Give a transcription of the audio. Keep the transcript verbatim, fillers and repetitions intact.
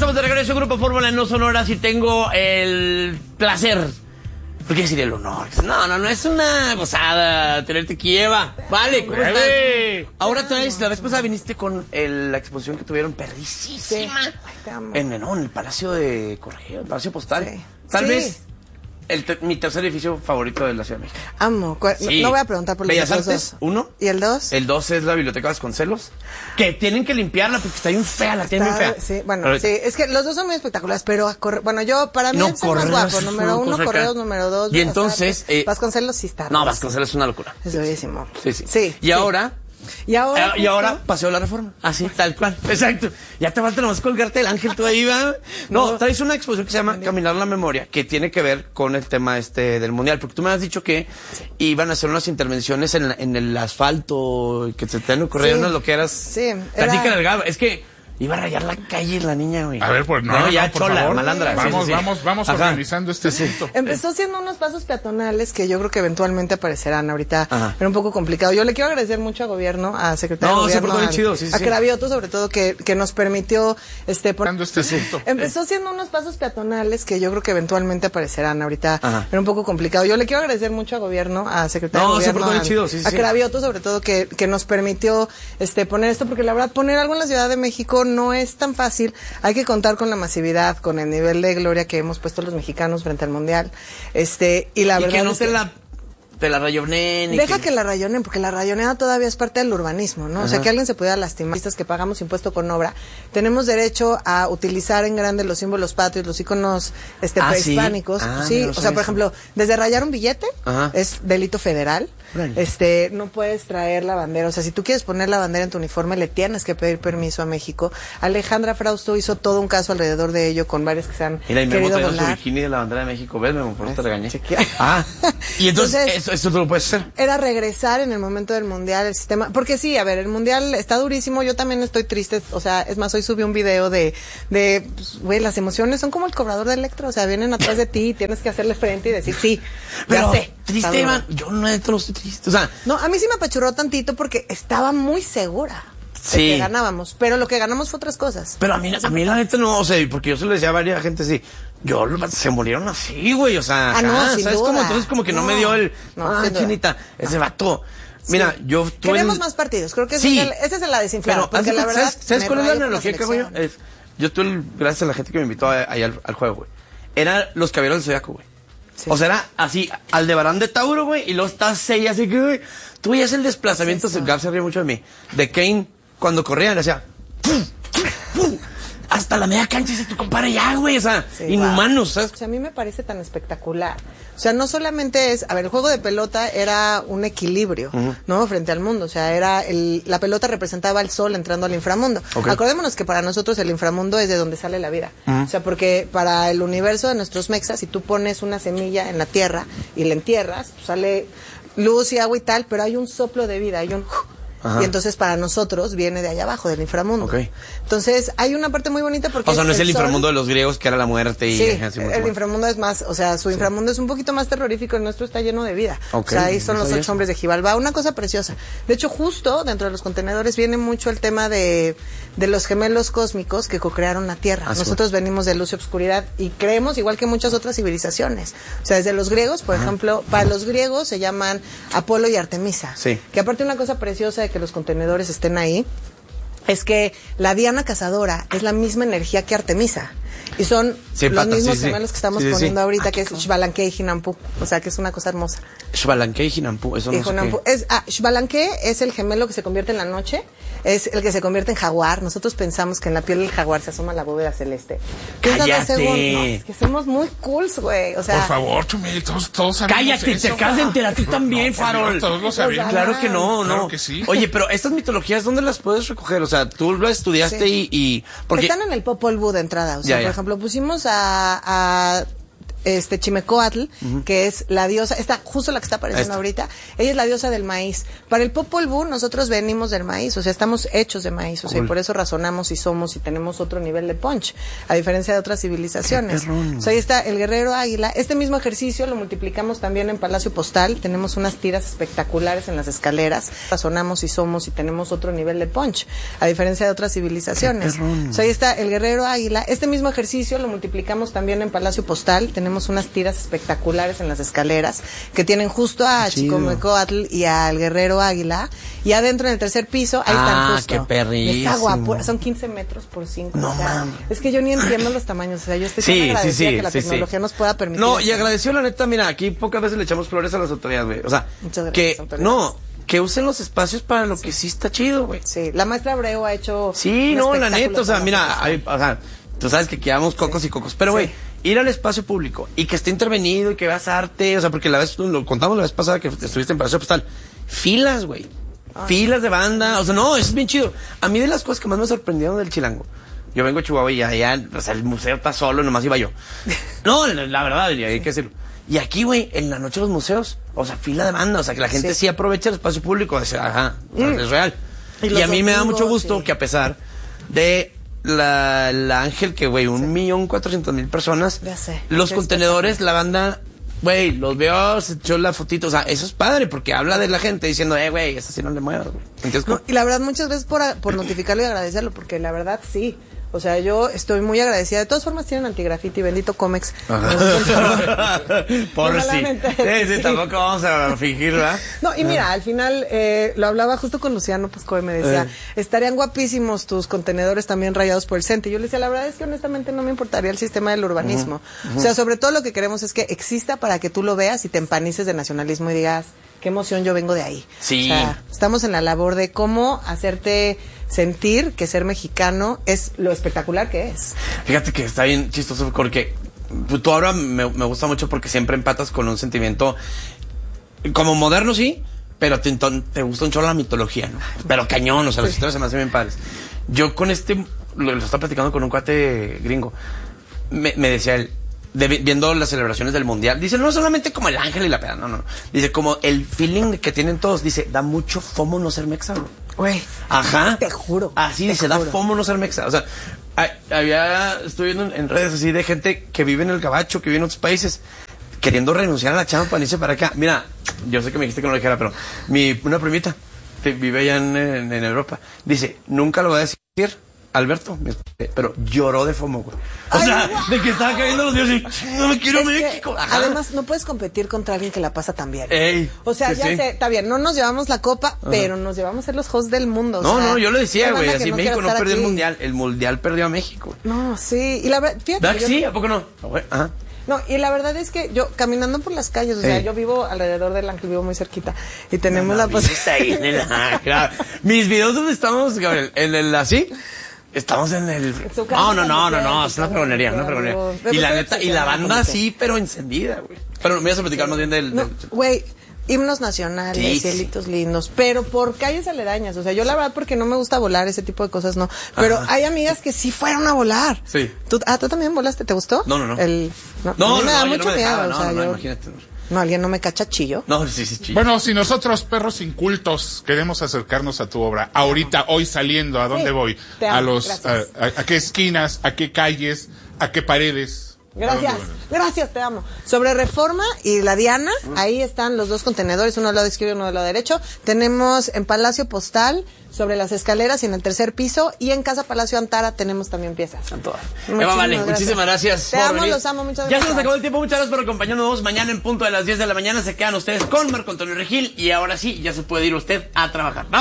estamos de regreso, Grupo Fórmula en No Sonoras, y tengo el placer, ¿por qué decir el honor? No, no, no es una gozada tenerte aquí, Eva. Vale, ¿cómo estás? Ahora traes, la vez pasada viniste con el, la exposición que tuvieron perrísima. Sí. Ay, te amo. En, no, en el Palacio de Correo, el Palacio Postal. Sí. Tal Sí. vez el te, mi tercer edificio favorito de la Ciudad de México. Amo. Cu- Sí. No voy a preguntar por los Bellas otros Artes, dos. uno. ¿Y el dos? El dos es la Biblioteca Vasconcelos, que tienen que limpiarla porque está bien fea, la tienen bien Está- fea. Sí, bueno, Pero- sí, es que los dos son muy espectaculares, pero a corre- bueno, yo, para mí No, es el más Correos guapo, es número una uno, cosa Correos, acá. número dos. Y Bellas entonces, Artes. eh, Vasconcelos sí está. No, hermoso. Vasconcelos es una locura. Es bellísimo. Sí, sí. Sí. Y sí. ahora... Y ahora. Eh, y justo- ahora Paseo de la Reforma. Así, tal cual. Exacto. Ya te falta nomás colgarte el ángel tú ahí, ¿va? No, No. traes una exposición que se llama Caminar la Memoria, que tiene que ver con el tema este del Mundial. Porque tú me has dicho que iban a hacer unas intervenciones en, la- en el asfalto, que se te han ocurrido Sí. unas loqueras. Sí, era- Platícale al Gabo. Es que iba a rayar la calle la niña, güey. A ver, pues no, no, ya por chola, favor. malandra. Sí, Vamos, sí, sí. vamos, vamos Ajá. organizando este asunto. Empezó haciendo unos pasos peatonales que yo creo que eventualmente aparecerán ahorita. Ajá. Era un poco complicado. Yo le quiero agradecer mucho a gobierno, a secretario No, de se gobierno, portó bien a, chido, sí, sí, a sí. Cravioto, sobre todo, que, que nos permitió este por- Organizando este asunto. Empezó haciendo unos pasos peatonales que yo creo que eventualmente aparecerán ahorita. Ajá. Era un poco complicado. Yo le quiero agradecer mucho a gobierno, a secretario No, de se gobierno, portó bien a, chido, sí, sí, a sí. Cravioto, sobre todo, que, que nos permitió este poner esto, porque la verdad poner algo en la Ciudad de México no es tan fácil. Hay que contar con la masividad, con el nivel de gloria que hemos puesto los mexicanos frente al mundial. Este, y la Y verdad que no es te que- la, te la rayonen. y Deja que la rayonen, porque la rayonada todavía es parte del urbanismo, ¿no? O sea, Ajá. que alguien se pudiera lastimar. Artistas que pagamos impuesto con obra, tenemos derecho a utilizar en grande los símbolos patrios, los íconos este, Ah, ¿sí? prehispánicos. Ah, Sí, no o sabía sea, por eso. ejemplo, desde rayar un billete Ajá. es delito federal. Órale. Este, no puedes traer la bandera. O sea, si tú quieres poner la bandera en tu uniforme, le tienes que pedir permiso a México. Alejandra Frausto hizo todo un caso alrededor de ello con varios que se han Mira, y Memo querido trae su volar. bikini de la bandera de México. ¿Ves, Memo? Por eso te regañé. chequea. Ah, y entonces, Entonces- esto, esto tú lo puedes hacer. Era regresar en el momento del mundial el sistema, porque sí, a ver, el mundial está durísimo, yo también estoy triste, o sea, es más, hoy subí un video de, de, pues, güey, las emociones son como el cobrador de Electro, o sea, vienen atrás de ti y tienes que hacerle frente y decir, sí, Pero, ya sé. triste, Está duro. Iván, yo no, no estoy triste. O sea, No, a mí sí me apachurró tantito porque estaba muy segura de Sí. que ganábamos, pero lo que ganamos fue otras cosas. pero a mí, a mí la neta no, o sea, porque yo se lo decía a varias gente así, yo, se murieron así, güey, o sea, Ah, no, ajá, sin ¿sabes duda. cómo? Entonces como que no, No, me dio el, no, ah, sin duda. chinita, ese vato. Mira, yo tuve Queremos el- más partidos, creo que Sí. esa es el- esa es la desinflada, Pero, haz porque de la cuenta, verdad... ¿sabes, ¿sabes me cuál es la rayo con analogía que hago yo? selección. Es, yo tuve, el- gracias a la gente que me invitó a- ahí al, al juego, güey. Era los caballeros del Zodiaco, güey. Sí. O sea, era así, Aldebarán de Tauro, güey, y luego está Seiya, así que, güey, tú veías el desplazamiento, Es eso. Gab se ríe mucho de mí, de Kane, cuando corría, le hacía, ¡pum! ¡pum! Hasta la media cancha dice tu compadre ya, güey, o sea, Sí, inhumanos, ¿sabes? O sea, a mí me parece tan espectacular. O sea, no solamente es, a ver, el juego de pelota era un equilibrio, ¿no? Frente al mundo. O sea, era el, la pelota representaba el sol entrando al inframundo. Ok. Acordémonos que para nosotros el inframundo es de donde sale la vida. O sea, porque para el universo de nuestros mexas, si tú pones una semilla en la tierra y la entierras, pues sale luz y agua y tal, pero hay un soplo de vida, hay un... Ajá. Y entonces para nosotros viene de allá abajo, del inframundo. Ok. Entonces hay una parte muy bonita porque... O sea, no es el sol- inframundo de los griegos que era la muerte y... Sí, así, mucho el más. inframundo es más, o sea, su inframundo es un poquito más terrorífico, el nuestro está lleno de vida. Ok, O sea, ahí son no los sabía ocho eso. hombres de Xibalbá, una cosa preciosa. De hecho, justo dentro de los contenedores viene mucho el tema de, de los gemelos cósmicos que co-crearon la Tierra. Ah, sí. Nosotros venimos de luz y obscuridad y creemos igual que muchas otras civilizaciones. O sea, desde los griegos, por ejemplo, para los griegos se llaman Apolo y Artemisa. Sí. Que aparte una cosa preciosa de que los contenedores estén ahí es que la Diana cazadora es la misma energía que Artemisa. Y son Sí, los patas, mismos sí, sí. gemelos que estamos Sí, sí, sí. poniendo ahorita, Ah, que es Xbalanque y Hinampu. O sea, que es una cosa hermosa. Xbalanque y Hinampu, eso Y no sé Hinampu- qué. es, ah, Xbalanque es el gemelo que se convierte en la noche, es el que se convierte en jaguar. Nosotros pensamos que en la piel del jaguar se asoma la bóveda celeste. Piensa dos ¡Cállate! segundos. No, es que somos muy cools, güey. O sea, Por favor, Chumel, todos, todos sabemos Cállate, eso. te acabas de enterar tú No, también, por Dios, Farol. todos lo sabemos. Claro que no, no. Claro que sí. Oye, pero estas mitologías, ¿dónde las puedes recoger? O sea, tú lo estudiaste Sí. y, y... Porque... están en el Popol Vuh de entrada. O sea, Ya, ya. por ejemplo, pusimos a, a este Chimecoatl, uh-huh. que es la diosa, está justo la que está apareciendo ahorita, ella es la diosa del maíz. Para el Popol Vuh, nosotros venimos del maíz, o sea, estamos hechos de maíz, o sea, cool. y por eso razonamos y somos y tenemos otro nivel de punch, a diferencia de otras civilizaciones. O sea, ahí está el guerrero águila. Este mismo ejercicio lo multiplicamos también en Palacio Postal, tenemos unas tiras espectaculares en las escaleras, razonamos y somos y tenemos otro nivel de punch, a diferencia de otras civilizaciones. O sea, ahí está el guerrero águila. Este mismo ejercicio lo multiplicamos también en Palacio Postal, tenemos unas tiras espectaculares en las escaleras que tienen justo a Chimecoatl y al guerrero águila, y adentro en el tercer piso ahí ah, están justo. Qué perrísimo. Está guapo, son quince metros por cinco. No, o sea, es que yo ni entiendo los tamaños, o sea, yo estoy sí, tan agradecida sí, sí, que la sí, tecnología sí. nos pueda permitir. No, y hacer. agradeció la neta, mira, aquí pocas veces le echamos flores a las autoridades, güey. O sea, Muchas gracias, que autoridades. no, que usen los espacios para lo sí. que sí está chido, güey. Sí, la maestra Abreu ha hecho Sí, no, la neta, o sea, mira, hay, o sea, tú sabes que quedamos cocos sí. y cocos, pero güey, sí. ir al espacio público y que esté intervenido y que veas arte, o sea, porque la vez, lo contamos la vez pasada que estuviste en Palacio Postal, filas, güey, Ay. filas de banda, o sea, no, eso es bien chido. A mí de las cosas que más me sorprendieron del Chilango, yo vengo a Chihuahua y allá, o sea, el museo está solo, nomás iba yo. No, la, la verdad, hay que decirlo. Y aquí, güey, en la noche de los museos, o sea, fila de banda, o sea, que la gente sí, sí aprovecha el espacio público, o sea, ajá, mm. es real. Y, y a mí me da mucho gusto sí. que a pesar de la, la Ángel, que, güey, un sí. millón cuatrocientos mil personas, ya sé, los contenedores, la banda, güey, los veo, se echó la fotito, o sea, eso es padre, porque habla de la gente diciendo, eh, güey, eso sí no le muevas, güey. No, y la verdad, muchas veces por, por notificarlo y agradecerlo, porque la verdad, sí. O sea, yo estoy muy agradecida. De todas formas tienen antigrafiti, bendito Comex. Por sí. Sí, sí, tampoco vamos a fingir, ¿verdad? No, y mira, al final eh, lo hablaba justo con Luciano Pascoe, me decía, eh. estarían guapísimos tus contenedores también rayados por el C E N T E. Yo le decía, la verdad es que honestamente no me importaría el sistema del urbanismo. Uh-huh. Uh-huh. O sea, sobre todo lo que queremos es que exista para que tú lo veas y te empanices de nacionalismo y digas, qué emoción, yo vengo de ahí. Sí. O sea, estamos en la labor de cómo hacerte sentir que ser mexicano es lo espectacular que es. Fíjate que está bien chistoso porque tú ahora me, me gusta mucho porque siempre empatas con un sentimiento como moderno, sí, pero te, te gusta un chorro la mitología, ¿no? Pero cañón, o sea, sí. las historias se me hacen bien padres. Yo con este, lo, lo estaba platicando con un cuate gringo, me, me decía él, De, viendo las celebraciones del mundial, dice, no solamente como el ángel y la peda, no, no, dice, como el feeling que tienen todos, dice, da mucho fomo no ser mexa, güey. Ajá. Te juro. Así te dice, juro. da fomo no ser mexa. O sea, había, estoy viendo en, en redes así de gente que vive en el gabacho, que vive en otros países, queriendo renunciar a la chamba para irse para acá. Mira, yo sé que me dijiste que no lo dijera, pero mi, una primita, que vive allá en, en, en Europa, dice, nunca lo voy a decir, Alberto, pero lloró de fomo, güey. O Ay, sea, wow. de que estaba cayendo los días y no me quiero es México. Ajá. Además, no puedes competir contra alguien que la pasa tan bien. Ey, o sea, sí, ya sí. sé, está bien, no nos llevamos la copa, Ajá. pero nos llevamos a ser los hosts del mundo. O no, sea, no, yo lo decía, güey, así no México no perdió aquí. el mundial, el mundial perdió a México. No, sí, y la verdad, fíjate. ¿Verdad que yo, sí? ¿A poco no? Ajá. No, y la verdad es que yo, caminando por las calles, o sea, sí. yo vivo alrededor del Ángel, vivo muy cerquita, y tenemos no, no, la posibilidad. Claro. Mis videos donde estamos, Gabriel, en el así, estamos en el... No, no, no, no, no, es una pregonería, una pregonería. Y la neta, y la banda sí, pero encendida, güey. Pero me vas a platicar más bien del... Güey, himnos nacionales, sí, cielitos sí. lindos, pero por calles aledañas. O sea, yo la verdad porque no me gusta volar, ese tipo de cosas no. Pero Ajá. hay amigas que sí fueron a volar. Sí. ¿Tú, ah, ¿tú también volaste? ¿Te gustó? No, no, no. El, no, no, a mí me no, da no, mucho no me miedo. dejaba, o sea, no, no, yo, imagínate. No, alguien no me cacha chillo. No, sí, sí, chillo. Bueno, si nosotros, perros incultos, queremos acercarnos a tu obra, ahorita, hoy saliendo, ¿a dónde sí, voy? Te amo, a los, a, a, a qué esquinas, a qué calles, a qué paredes. Gracias, gracias, te amo. Sobre Reforma y la Diana, uh-huh. ahí están los dos contenedores, uno al lado izquierdo y uno al lado derecho. Tenemos en Palacio Postal, sobre las escaleras y en el tercer piso, y en Casa Palacio Antara tenemos también piezas. Eva, vale, gracias. Muchísimas gracias te por amo, venir. los amo, muchas ya gracias. Ya se nos acabó el tiempo, muchas gracias por acompañarnos. Mañana en punto de las diez de la mañana se quedan ustedes con Marco Antonio Regil, y ahora sí, ya se puede ir usted a trabajar.